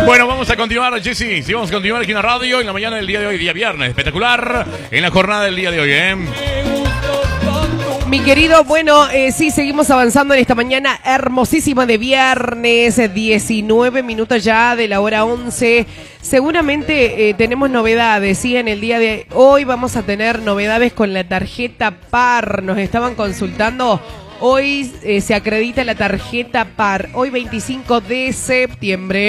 Bueno, vamos a continuar, Jessy. Sí, vamos a continuar aquí en la radio en la mañana del día de hoy, día viernes. Espectacular en la jornada del día de hoy, ¿eh? Mi querido, bueno, sí, seguimos avanzando en esta mañana hermosísima de viernes, 19 minutos ya de la hora 11. Seguramente tenemos novedades, ¿sí? En el día de hoy vamos a tener novedades con la tarjeta PAR. Nos estaban consultando. Hoy se acredita la tarjeta PAR, hoy 25 de septiembre.